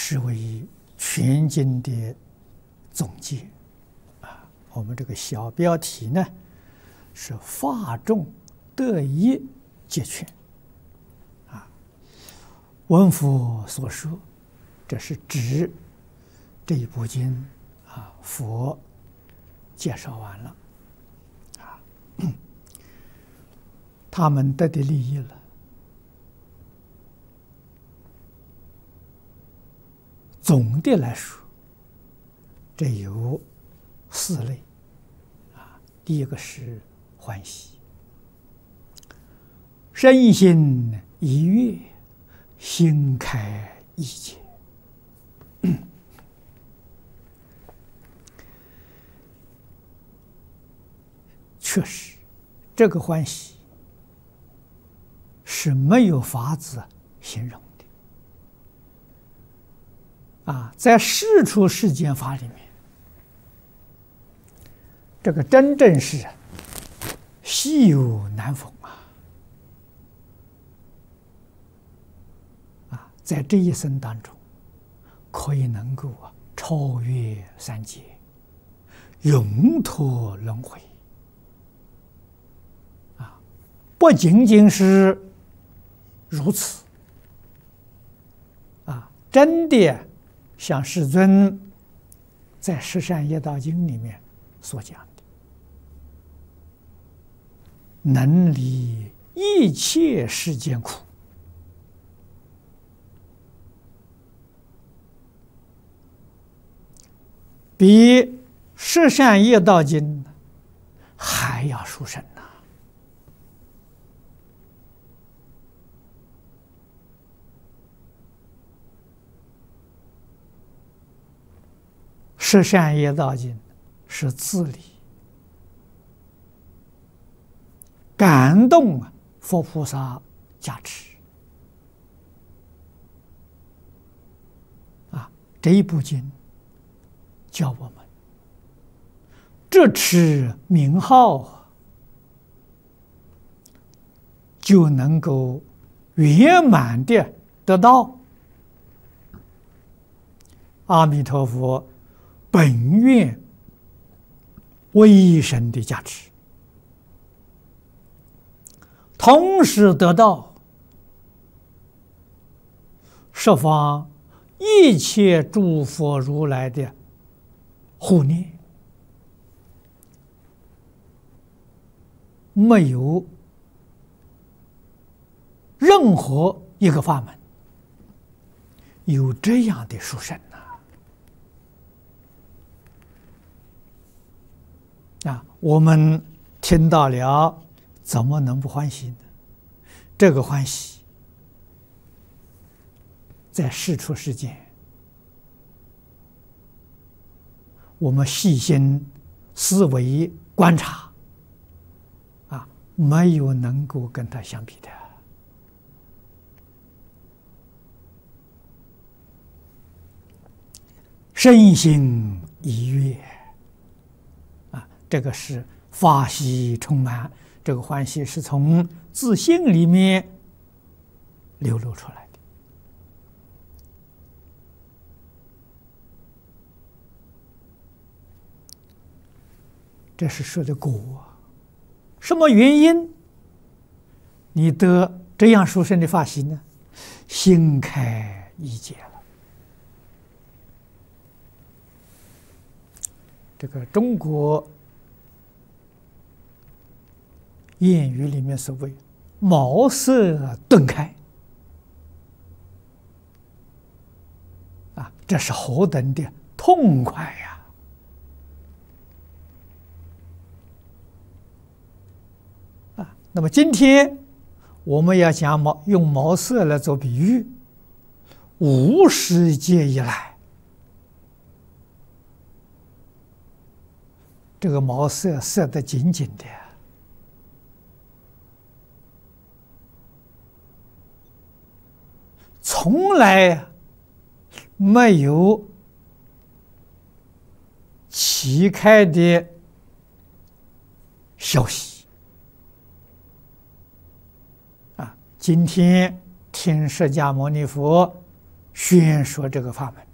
是为全经的总结啊。我们这个小标题呢是法众得一皆全啊。文佛所说，这是指这一部经啊，佛介绍完了啊，他们得的利益了。总的来说，这有4类啊。第一个是欢喜，身心一悦，心开意解。确实，这个欢喜是没有法子形容的啊。在世出世间法里面，这个真正是稀有难逢啊！在这一生当中，可以能够超越三界，永脱轮回啊！不仅仅是如此啊，真的像世尊在《十善业道经》里面所讲的，能离一切世间苦，比《十善业道经》还要殊胜呐！《十善业道经》是自理感动佛菩萨加持啊！这一部经教我们这持名号就能够圆满的得到阿弥陀佛本愿威神的加持，同时得到十方一切诸佛如来的护念。没有任何一个法门有这样的殊胜啊！我们听到了，怎么能不欢喜呢？这个欢喜在世出世间，我们细心思维观察啊，没有能够跟它相比的。身心一悦啊，这个是法喜充满，这个欢喜是从自性里面流露出来的。这是说的果，什么原因你得这样殊胜的法喜呢？心开意解了。这个中国谚语里面所谓“茅塞顿开”啊，这是何等的痛快呀！啊，那么今天我们要讲用茅塞来做比喻，无始劫以来，这个茅塞塞得紧紧的，从来没有启开的消息啊！今天听释迦牟尼佛宣说这个法门，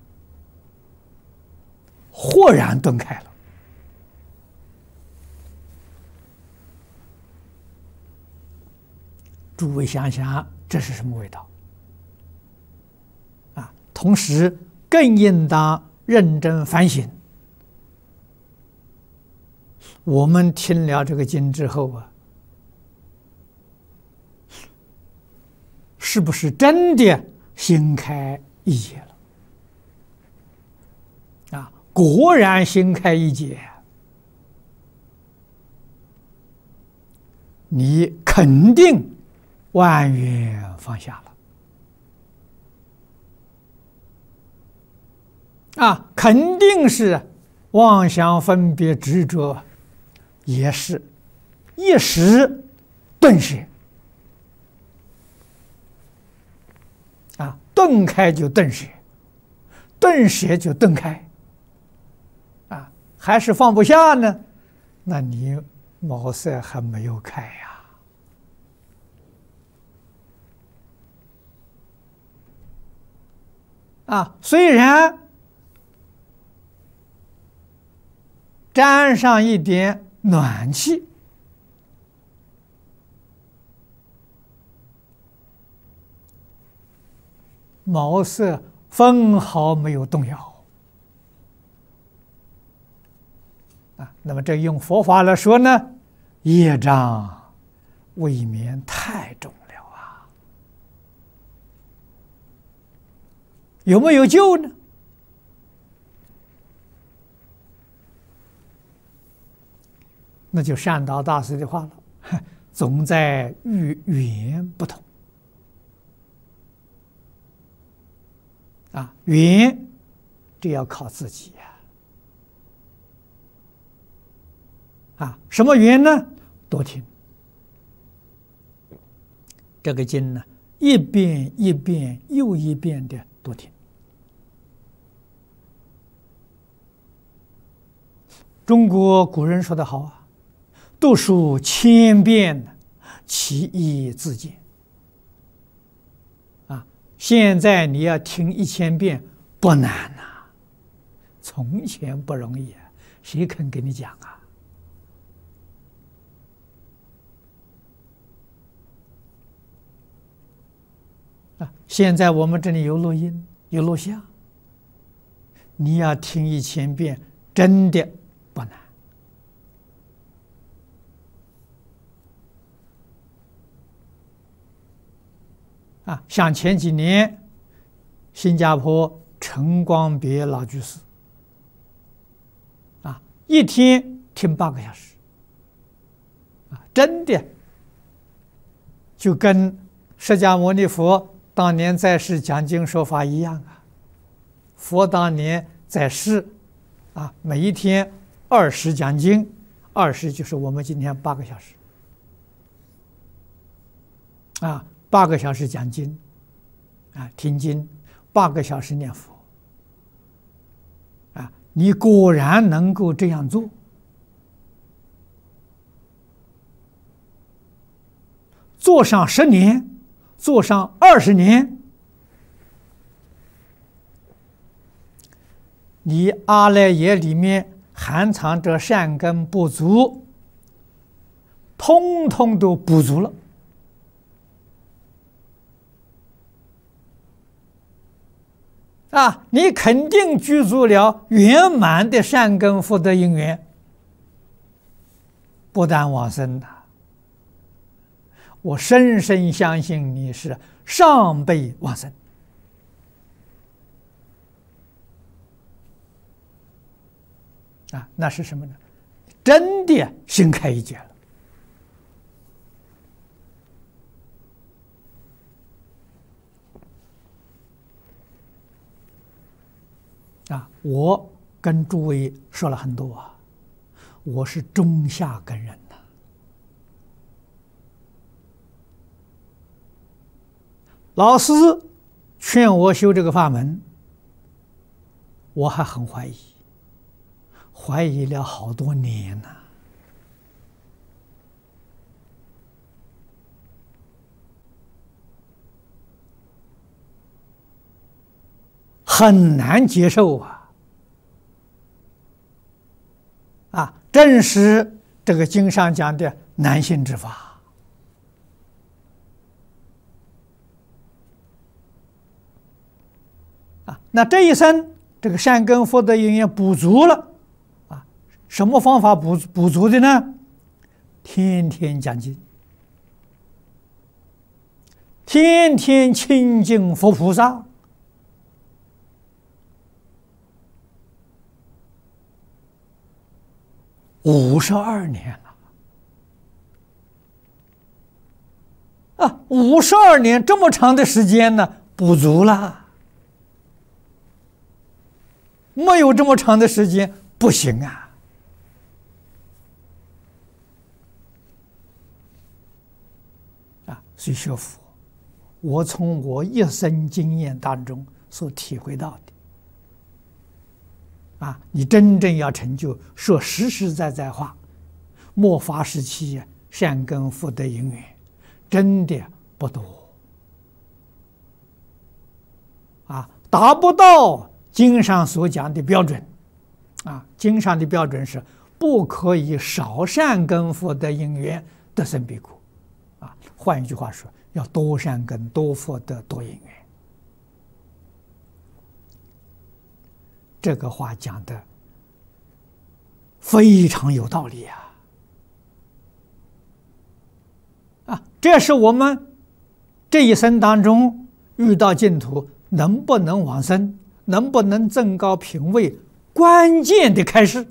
豁然顿开了。诸位想想，这是什么味道？啊！同时更应当认真反省。我们听了这个经之后啊，是不是真的心开意解了？啊，果然心开意解，你肯定万缘放下了。啊，肯定是妄想分别执着，也是一时顿舍。啊，顿开就顿舍，顿舍就顿开。啊，还是放不下呢？那你茅塞还没有开呀。啊，虽然沾上一点暖气，茅塞分毫没有动摇。啊，那么这用佛法来说呢，业障未免太重了啊！有没有救呢？那就善导大师的话了，总在遇缘不同。啊，缘这要靠自己呀。啊，什么缘呢？多听这个经呢，一遍一遍又一遍的多听。中国古人说得好啊，读书千遍，其义自见。啊，现在你要听1000遍不难呐，从前不容易啊，谁肯给你讲啊？啊，现在我们这里有录音，有录像，你要听1000遍，真的不难。啊，像前几年，新加坡陈光别老居士，啊，一天听8个小时，啊，真的就跟释迦牟尼佛当年在世讲经说法一样啊。佛当年在世，啊，每一天20讲经，20就是我们今天8个小时，啊，8个小时讲经，啊，听经，8个小时念佛，啊，你果然能够这样做，做上10年，做上20年，你阿赖耶里面含藏着善根不足，通通都补足了。啊，你肯定具足了圆满的善根福德因缘，不但往生的，我深深相信你是上辈往生。啊，那是什么呢？真的心开意解了。啊，我跟诸位说了很多啊，我是中下根人呐。老师劝我修这个法门，我还很怀疑，怀疑了好多年呐。 很难接受啊！正是这个经上讲的难信之法那这一生这个善根福德因缘补足了什么方法补足的呢？天天讲经，天天亲近佛菩萨。52年了52年这么长的时间呢，补足了。没有这么长的时间不行所以学佛，我从我一生经验当中所体会到的你真正要成就，说实实在在话，末法时期善根福德因缘真的不多达不到经上所讲的标准经上的标准是不可以少善根福德因缘得生彼国换一句话说，要多善根多福德多因缘。这个话讲的非常有道理这是我们这一生当中遇到净土能不能往生，能不能增高品位关键的开始。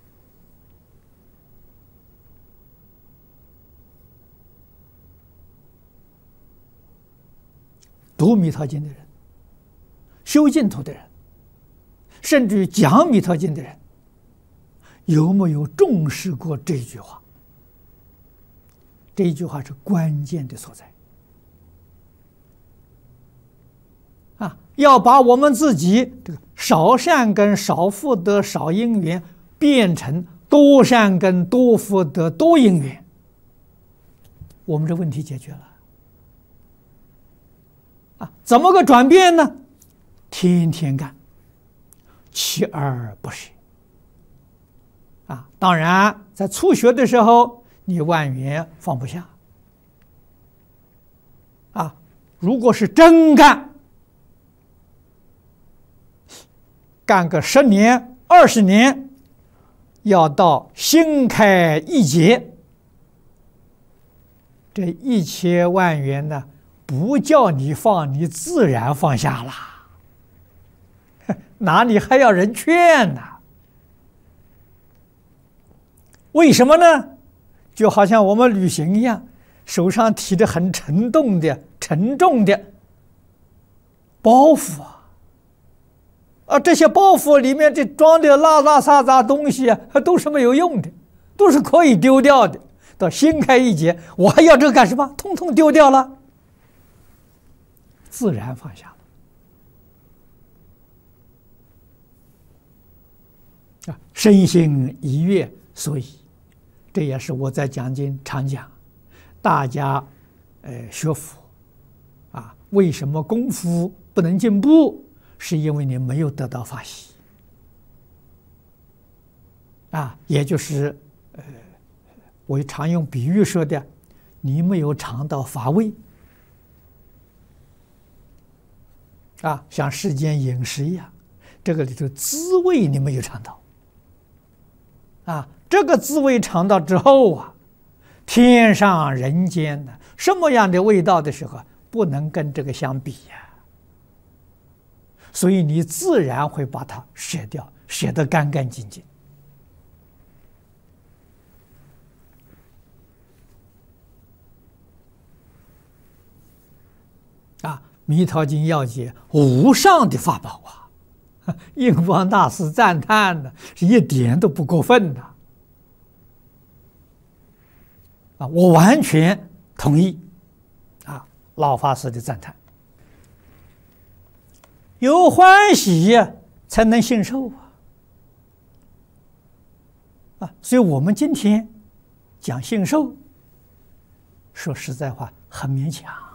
读弥陀经的人，修净土的人，甚至于讲弥陀经的人，有没有重视过这句话？这一句话是关键的所在要把我们自己这个少善根少福德少因缘变成多善根多福德多因缘，我们这问题解决了怎么个转变呢？天天干，锲而不舍当然在初学的时候你万缘放不下如果是真干个10年20年，要到心开意解，这1000万缘呢不叫你放，你自然放下了，哪里还要人劝呢？为什么呢？就好像我们旅行一样，手上提着很沉重的包袱这些包袱里面这装的拉杂东西都是没有用的，都是可以丢掉的。到心开意解，我还要这个干什么？通通丢掉了，自然放下了身心一悦。所以这也是我在讲经常讲，大家学佛为什么功夫不能进步？是因为你没有得到法喜也就是我常用比喻说的，你没有尝到法味像世间饮食一样，这个里头滋味你没有尝到这个滋味尝到之后天上人间的什么样的味道的时候，不能跟这个相比所以你自然会把它舍掉，舍得干干净净弥陀经要解无上的法宝印光大师赞叹的是一点都不过分的我完全同意老法师的赞叹。有欢喜才能信受所以我们今天讲信受，说实在话很勉强